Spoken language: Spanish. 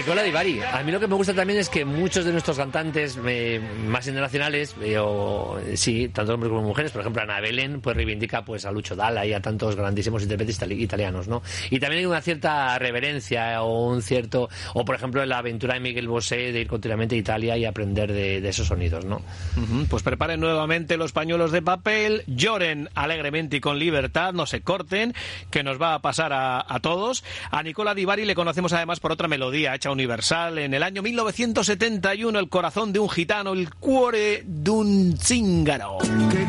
Nicola Di Bari. A mí lo que me gusta también es que muchos de nuestros cantantes más internacionales, sí, tanto hombres como mujeres, por ejemplo, Ana Belén, pues reivindica pues a Lucio Dalla y a tantos grandísimos intérpretes italianos, ¿no? Y también hay una cierta reverencia o por ejemplo, en la aventura de Miguel Bosé de ir continuamente a Italia y aprender de esos sonidos, ¿no? Pues preparen nuevamente los pañuelos de papel, lloren alegremente y con libertad, no se corten, que nos va a pasar a todos. A Nicola Di Bari le conocemos además por otra melodía hecha universal en el año 1971, El corazón de un gitano, El cuore d'un zingaro.